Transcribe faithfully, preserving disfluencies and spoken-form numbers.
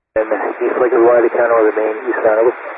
and east Lincoln Line to counter the main eastbound. Over.